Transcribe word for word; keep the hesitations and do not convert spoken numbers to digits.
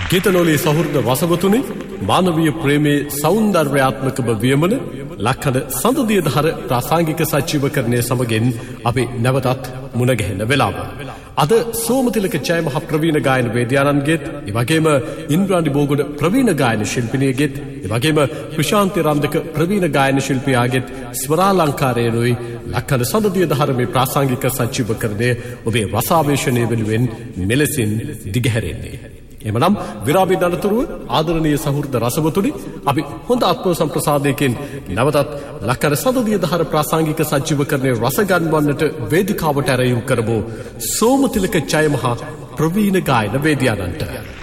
ගීතනෝලේ සහෘද වසවතුනි මානවීය ප්‍රේමයේ සෞන්දර්යාත්මක වියමන ලක්හඬ සඳදිය දහර ප්‍රාසංගික සජීවකරණය සමගින් අපි නැවතත් මුණ ගැහෙන වෙලාව. අද සෝමතිලක ජයමහ ප්‍රවීණ ගායන වේදිකානන්ගේත් ඒ වගේම ඉන්ද්‍රාණි බෝගොඩ ප්‍රවීණ ගායන ශිල්පිනියගේත් ඒ වගේම ප්‍රශාන්ති රන්දක ප්‍රවීණ ගායන ශිල්පියාගේත් ස්වරාලංකාරයනුයි ලක්හඬ සඳදිය දහර මේ ප්‍රාසංගික සජීවකරණය ඔබේ රසාවේශනය වෙනුවෙන් මෙලෙසින් දිගහැරෙන්නේ. එමනම් විරාමයේ අනතුරුව ආදරණීය සහෘද රසවතුනි අපි හොඳ ආත්ම සම්ප්‍රසාදයකින් නැවතත් ලක්කර සඳදිය දහර ප්‍රාසංගික සජීවකරණයේ රස ගන්වන්නට වේදිකාවට ඇරයුම් කරමු සෝමතිලක ජයමහා ප්‍රවීණ ගායන වේදිකානන්ට.